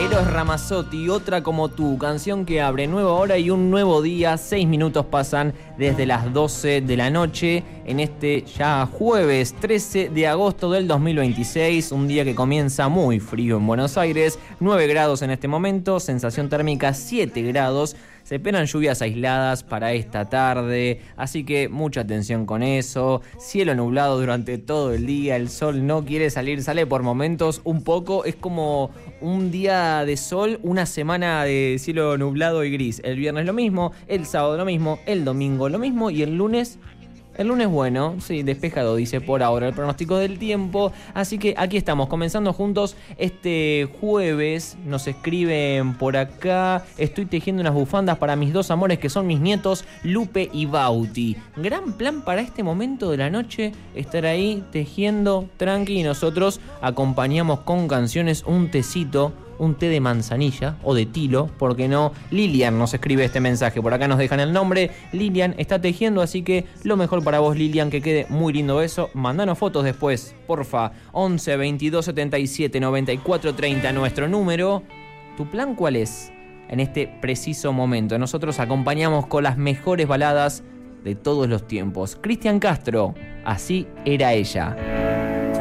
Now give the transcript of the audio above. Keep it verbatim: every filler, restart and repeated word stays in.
Eros Ramazzotti, Otra como tú, canción que abre nueva hora y un nuevo día. Seis minutos pasan desde las doce de la noche en este ya jueves trece de agosto del dos mil veintiséis. Un día que comienza muy frío en Buenos Aires, nueve grados en este momento, sensación térmica siete grados. Se esperan lluvias aisladas para esta tarde, así que mucha atención con eso. Cielo nublado durante todo el día, el sol no quiere salir, sale por momentos un poco. Es como un día de sol, una semana de cielo nublado y gris. El viernes lo mismo, el sábado lo mismo, el domingo lo mismo y el lunes... El lunes bueno, sí, despejado dice por ahora el pronóstico del tiempo. Así que aquí estamos, comenzando juntos este jueves. Nos escriben por acá: estoy tejiendo unas bufandas para mis dos amores que son mis nietos, Lupe y Bauti. Gran plan para este momento de la noche, estar ahí tejiendo tranqui, y nosotros acompañamos con canciones, un tecito, un té de manzanilla o de tilo, ¿por qué no? Lilian nos escribe este mensaje, por acá nos dejan el nombre. Lilian está tejiendo, así que lo mejor para vos, Lilian, que quede muy lindo eso. Mandanos fotos después, porfa. once veintidós setenta y siete noventa y cuatro treinta, nuestro número. ¿Tu plan cuál es en este preciso momento? Nosotros acompañamos con las mejores baladas de todos los tiempos. Cristian Castro, Así era ella.